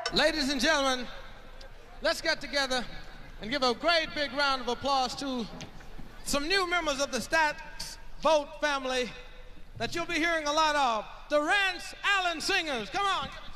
Ladies and gentlemen, let's get together and give a great big round of applause to some new members of the Stax Vote family that you'll be hearing a lot of, the Rance Allen Singers. Come on.